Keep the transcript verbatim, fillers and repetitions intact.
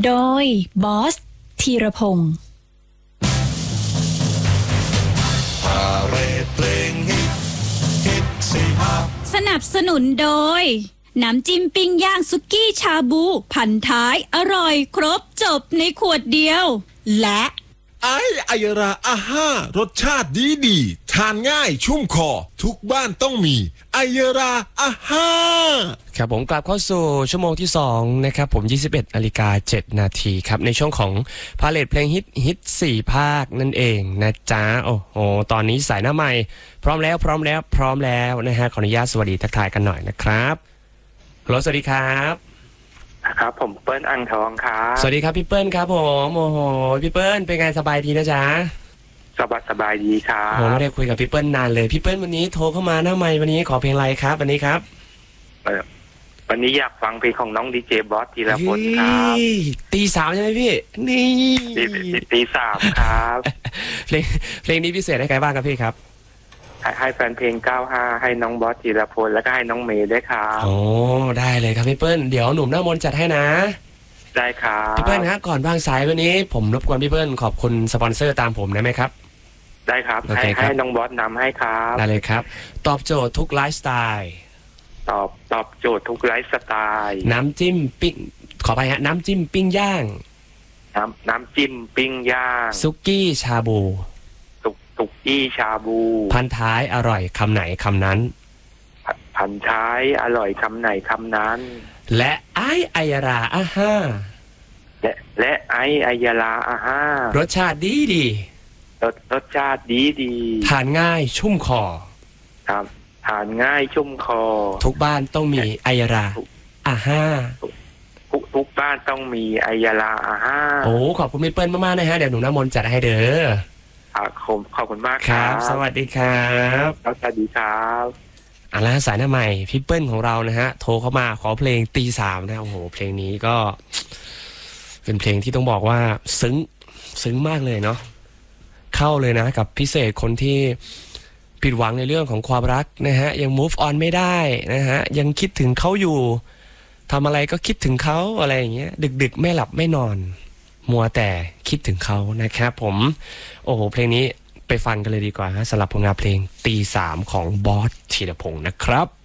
โดยบอสธีรพงศ์สนับสนุนโดยน้ำจิ้มปิ้งย่างสุกี้ชาบูพันท้ายอร่อยครบจบในขวดเดียวและไอ้ไอยราอาห้ารสชาติดีดีทานง่ายชุ่มคอทุกบ้านต้องมีไอยราอาห้าครับผมกลับเข้าสู่ชั่วโมงที่สองนะครับผมยี่สิบเอ็ดนาฬิกาเจ็ดนาทีครับในช่วงของพาเลทเพลงฮิตฮิตสี่ภาคนั่นเองนะจ๊ะโอ้โหตอนนี้สายหน้าใหม่พร้อมแล้วพร้อมแล้วพร้อมแล้วนะฮะขออนุญาตสวัสดีทักทายกันหน่อยนะครับฮัลโหลสวัสดีครับครับผมเปิ้ลอังทองครับสวัสดีครับพี่เปิ้ลครับผมโอ้โหพี่เปิ้ลเป็นไงสบายดีนะจ๊ะสบายสบายดีครับผมไม่ได้คุยกับพี่เปิ้ลนานเลยพี่เปิ้ลวันนี้โทรเข้ามาหน้าไมค์วันนี้ขอเพลงอะไรครับวันนี้ครับวันนี้อยากฟังเพลงของน้องดีเจบอสธีรพลครับตีสามใช่ไหมพี่นี่ตีสามครับเพลงเพลงนี้พิเศษให้ใครบ้างครับพี่ครับให้แฟนเพลงเก้าห้าให้น้องบอสธีรพลแล้วก็ให้น้องเมย์ด้วยครับโอ้ได้เลยครับพี่เปิ้ลเดี๋ยวหนุ่มหน้ามนต์จัดให้นะได้ครับพี่เปิ้ลครับก่อนวางสายวันนี้ผมรบกวนพี่เปิ้ลขอบคุณสปอนเซอร์ตามผมได้ไหมครับได้ครับให้ให้น้องบอสนำให้ครับได้เลยครับตอบโจทย์ทุกไลฟ์สไตล์ตอบตอบโจทย์ทุกไลฟ์สไตล์น้ำจิ้มปิ้งขอไปฮะน้ำจิ้มปิ้งย่างน้ำน้ำจิ้มปิ้งย่างซุกี้ชาบูสุกี้ชาบูพันท้ายอร่อยคำไหนคำนั้นพันท้ายอร่อยคำไหนคำนั้นและไอไอยราอาห้าและและไอไอยราอาห้ารสชาติดีดีรสรสชาติดีดีทานง่ายชุ่มคอครับทานง่ายชุ่มคอทุกบ้านต้องมีไอยราอาห้าทุกทุกบ้านต้องมีไอยราอาห้าโอ้ขอบคุณพี่เปิ้ลมากๆนะฮะเดี๋ยวหนูน้ำมนต์จัดให้เด้อขอบคุณมากครับสวัสดีครับสวัสดีครับอ่ะแล้วสายหน้าใหม่พี่เปิ้ลของเรานะฮะโทรเข้ามาขอเพลงตีสามนะโอ้โหเพลงนี้ก็เป็นเพลงที่ต้องบอกว่าซึ้งซึ้งมากเลยเนาะเข้าเลยนะกับพิเศษคนที่ผิดหวังในเรื่องของความรักนะฮะยัง move on ไม่ได้นะฮะยังคิดถึงเขาอยู่ทำอะไรก็คิดถึงเขาอะไรอย่างเงี้ยดึกๆไม่หลับไม่นอนมัวแต่คิดถึงเขานะครับผมโอ้โหเพลงนี้ไปฟังกันเลยดีกว่าฮะสำหรับผลงานเพลงตีสามของบอสธีรพงศ์นะครับ